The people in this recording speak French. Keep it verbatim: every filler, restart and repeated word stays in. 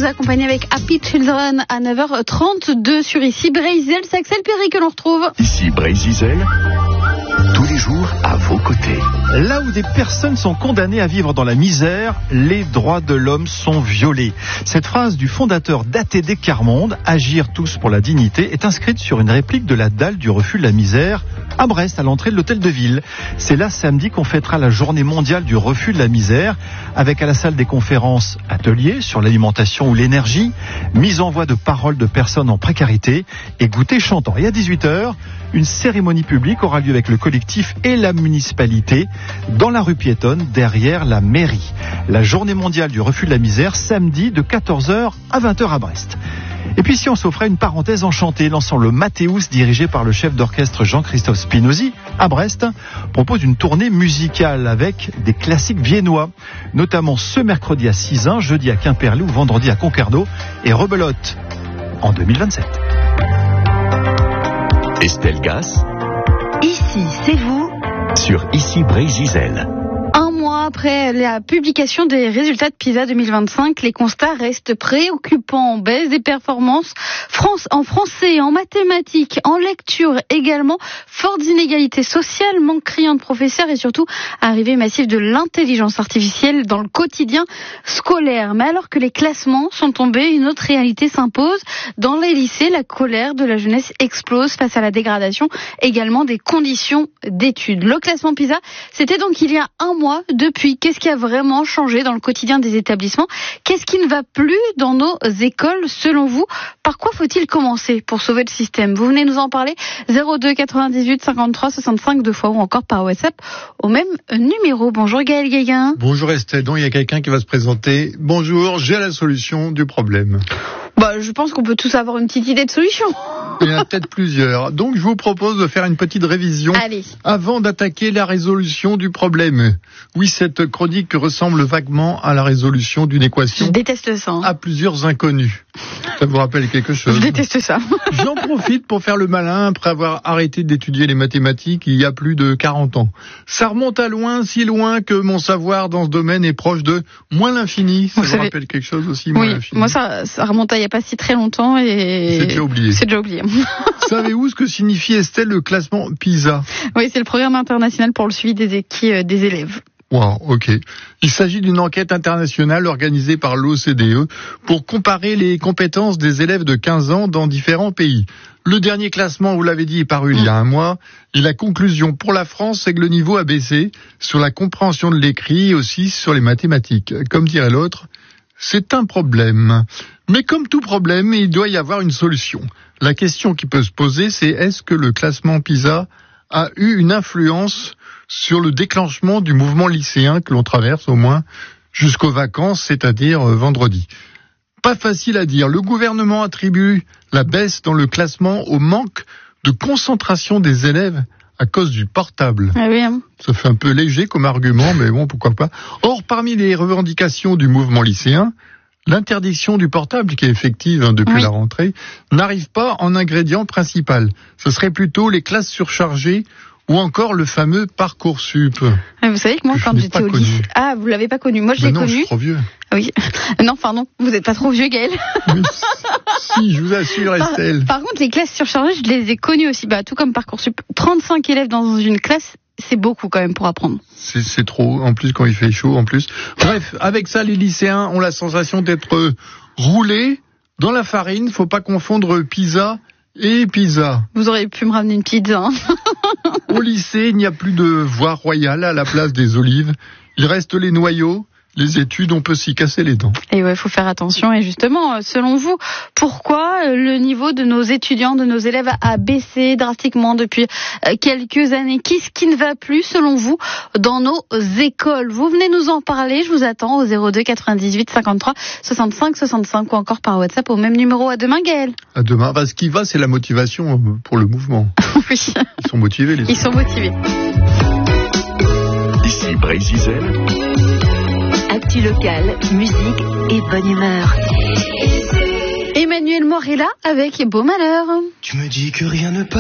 vous accompagner avec Happy Children à neuf heures trente-deux sur ici Brésil. C'est Axel Perry que l'on retrouve. Ici Brésil, tous les jours à vos côtés. Là où des personnes sont condamnées à vivre dans la misère, les droits de l'homme sont violés. Cette phrase du fondateur d'A T D Quart Monde, Agir tous pour la dignité, est inscrite sur une réplique de la dalle du refus de la misère à Brest, à l'entrée de l'hôtel de ville. C'est là samedi qu'on fêtera la journée mondiale du refus de la misère, avec à la salle des conférences ateliers sur l'alimentation ou l'énergie, mise en voie de paroles de personnes en précarité et goûter chantant. Et à dix-huit heures, une cérémonie publique aura lieu avec le collectif et la municipalité dans la rue piétonne derrière la mairie. La journée mondiale du refus de la misère, samedi de quatorze heures à vingt heures à Brest. Et puis si on s'offrait une parenthèse enchantée, l'ensemble Mathéus, dirigé par le chef d'orchestre Jean-Christophe Spinozzi, à Brest, propose une tournée musicale avec des classiques viennois, notamment ce mercredi à Sizun, jeudi à Quimperlé ou vendredi à Concarneau et Rebelote en deux mille vingt-sept. Estelle Gass, Ici, c'est vous. sur Ici Brésil. Un mois après la publication des résultats de PISA deux mille vingt-cinq, les constats restent préoccupants. Baisse des performances France, en français, en mathématiques, en lecture également. Fortes inégalités sociales, manque criant de professeurs et surtout arrivée massive de l'intelligence artificielle dans le quotidien scolaire. Mais alors que les classements sont tombés, une autre réalité s'impose. Dans les lycées, la colère de la jeunesse explose face à la dégradation également des conditions d'études. Le classement PISA, c'était donc il y a un mois. Depuis, qu'est-ce qui a vraiment changé dans le quotidien des établissements? Qu'est-ce qui ne va plus dans nos écoles selon vous? Par quoi faut-il commencer pour sauver le système? Vous venez nous en parler. zéro deux quatre-vingt-dix-huit cinquante-trois soixante-cinq deux fois ou encore par WhatsApp au même numéro. Bonjour Gaël Guéguin. Bonjour Estelle, donc il y a quelqu'un qui va se présenter. Bonjour, j'ai la solution du problème. Bah, je pense qu'on peut tous avoir une petite idée de solution. Il y en a peut-être plusieurs. Donc je vous propose de faire une petite révision Allez. avant d'attaquer la résolution du problème. Oui, cette chronique ressemble vaguement à la résolution d'une équation. Je déteste ça. Hein. À plusieurs inconnus. Ça vous rappelle quelque chose? Je déteste ça. J'en profite pour faire le malin après avoir arrêté d'étudier les mathématiques il y a plus de quarante ans. Ça remonte à loin, si loin que mon savoir dans ce domaine est proche de moins l'infini. Ça vous, vous savez... rappelle quelque chose aussi, moins oui, l'infini? Moi ça, ça remonte à il n'y a pas si très longtemps et... C'est déjà oublié. C'est déjà oublié. Savez-vous ce que signifie, Estelle, le classement PISA? Oui, c'est le programme international pour le suivi des, équipes, des élèves. Wow, ok. Il s'agit d'une enquête internationale organisée par l'O C D E pour comparer les compétences des élèves de quinze ans dans différents pays. Le dernier classement, vous l'avez dit, est paru il y a un mois. Et la conclusion pour la France, c'est que le niveau a baissé sur la compréhension de l'écrit et aussi sur les mathématiques. Comme dirait l'autre, c'est un problème. Mais comme tout problème, il doit y avoir une solution. La question qui peut se poser, c'est est-ce que le classement PISA a eu une influence sur le déclenchement du mouvement lycéen que l'on traverse au moins jusqu'aux vacances, c'est-à-dire vendredi. Pas facile à dire. Le gouvernement attribue la baisse dans le classement au manque de concentration des élèves à cause du portable. Ah oui, hein. Ça fait un peu léger comme argument, mais bon, pourquoi pas. Or, parmi les revendications du mouvement lycéen, l'interdiction du portable, qui est effective hein, depuis oui. la rentrée, n'arrive pas en ingrédient principal. Ce serait plutôt les classes surchargées ou encore le fameux Parcoursup. Vous savez que moi, que quand j'étais au lycée... Ah, vous l'avez pas connu. Moi, je l'ai non, connu. Je suis trop vieux. Oui. Non, pardon, vous n'êtes pas trop vieux, Gaël. Mais si, je vous assure, Estelle. Par, par contre, les classes surchargées, je les ai connues aussi. Bah, tout comme Parcoursup. trente-cinq élèves dans une classe, c'est beaucoup quand même pour apprendre. C'est, c'est trop, en plus quand il fait chaud, en plus. Bref, avec ça, les lycéens ont la sensation d'être roulés dans la farine. Faut pas confondre PISA et pizza. Vous auriez pu me ramener une pizza. Hein. Au lycée, il n'y a plus de voie royale à la place des olives. Il reste les noyaux. Les études, on peut s'y casser les dents. Et ouais, il faut faire attention. Et justement, selon vous, pourquoi le niveau de nos étudiants, de nos élèves a baissé drastiquement depuis quelques années? Qu'est-ce qui ne va plus, selon vous, dans nos écoles? Vous venez nous en parler. Je vous attends au zéro deux quatre-vingt-dix-huit cinquante-trois soixante-cinq soixante-cinq ou encore par WhatsApp au même numéro. À demain, Gaël. À demain. Bah, ce qui va, c'est la motivation pour le mouvement. Oui. Ils sont motivés, les Ils sont motivés. Ici Brésil. Actu locale, musique et bonne humeur. Emmanuel Morella avec Beau Malheur. Tu me dis que rien ne passe.